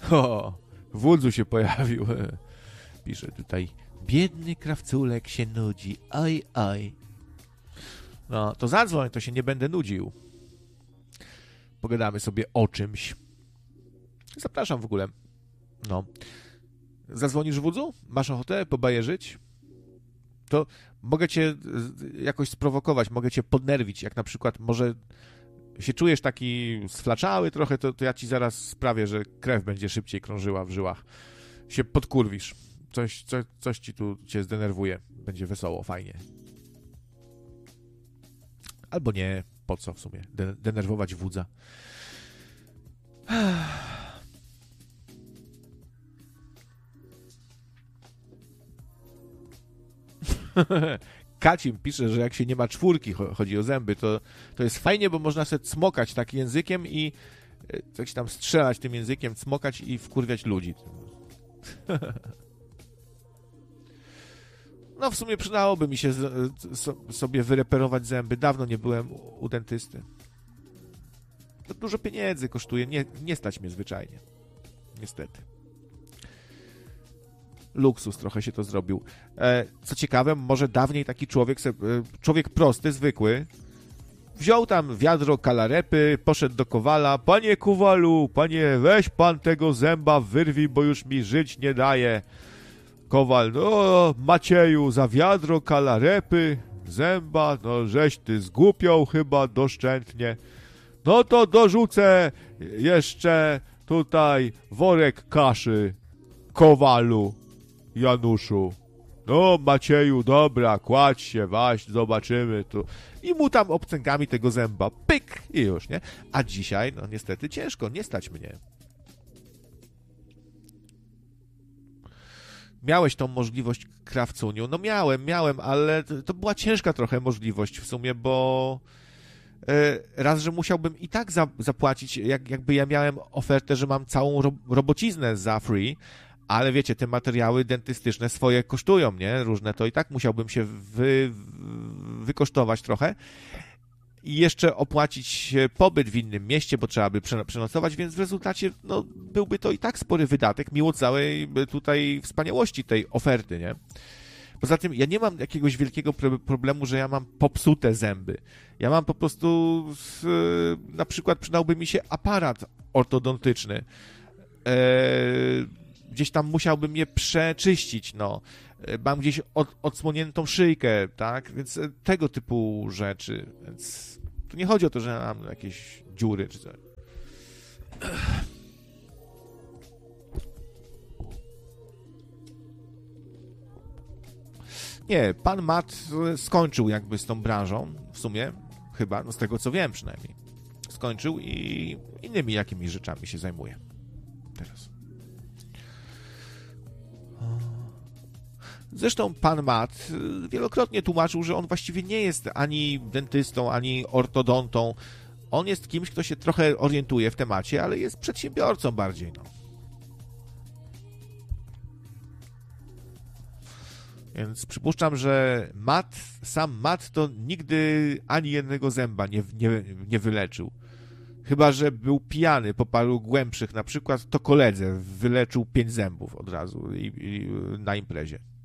O, Wódzu się pojawił. Pisze tutaj, biedny krawculek się nudzi, oj, oj. No, to zadzwoń, to się nie będę nudził. Pogadamy sobie o czymś. Zapraszam w ogóle. No. Zadzwonisz, Wódzu? Masz ochotę pobajerzyć? To mogę cię jakoś sprowokować, mogę cię podnerwić, jak na przykład może się czujesz taki sflaczały trochę, to ja ci zaraz sprawię, że krew będzie szybciej krążyła w żyłach. Się podkurwisz. Coś ci tu cię zdenerwuje. Będzie wesoło, fajnie. Albo nie, po co w sumie denerwować Wódza. Kacim pisze, że jak się nie ma czwórki, chodzi o zęby, to jest fajnie, bo można sobie cmokać tak językiem i coś tam strzelać tym językiem, cmokać i wkurwiać ludzi. No w sumie przydałoby mi się sobie wyreperować zęby. Dawno nie byłem u dentysty. To dużo pieniędzy kosztuje. Nie stać mnie zwyczajnie. Niestety. Luksus trochę się to zrobił. Co ciekawe, może dawniej taki człowiek prosty, zwykły, wziął tam wiadro kalarepy, poszedł do Kowala. Panie Kowalu, panie, weź pan tego zęba, wyrwij, bo już mi żyć nie daje. Kowal, no Macieju, za wiadro kalarepy, zęba, no żeś ty zgłupiał chyba doszczętnie. No to dorzucę jeszcze tutaj worek kaszy, Kowalu, Januszu. No Macieju, dobra, kładź się, waś, zobaczymy tu. I mu tam obcęgami tego zęba, pyk i już, nie? A dzisiaj, no niestety ciężko, nie stać mnie. Miałeś tą możliwość, krawcuniu? No miałem, ale to była ciężka trochę możliwość w sumie, bo raz, że musiałbym i tak zapłacić, jakby ja miałem ofertę, że mam całą robociznę za free, ale wiecie, te materiały dentystyczne swoje kosztują, nie? Różne, to i tak musiałbym się wykosztować trochę i jeszcze opłacić pobyt w innym mieście, bo trzeba by przenocować, więc w rezultacie no, byłby to i tak spory wydatek, mimo całej tutaj wspaniałości tej oferty, nie? Poza tym ja nie mam jakiegoś wielkiego problemu, że ja mam popsute zęby. Ja mam po prostu na przykład przydałby mi się aparat ortodontyczny. Gdzieś tam musiałbym je przeczyścić, no. Mam gdzieś odsłoniętą szyjkę, tak? Więc tego typu rzeczy. Więc tu nie chodzi o to, że mam jakieś dziury czy coś. Nie, pan Matt skończył jakby z tą branżą, w sumie, chyba, no z tego co wiem przynajmniej. Skończył i innymi jakimiś rzeczami się zajmuje teraz. Zresztą pan Matt wielokrotnie tłumaczył, że on właściwie nie jest ani dentystą, ani ortodontą. On jest kimś, kto się trochę orientuje w temacie, ale jest przedsiębiorcą bardziej, no. Więc przypuszczam, że sam Matt to nigdy ani jednego zęba nie wyleczył. Chyba że był pijany po paru głębszych, na przykład to koledze wyleczył 5 zębów od razu na imprezie.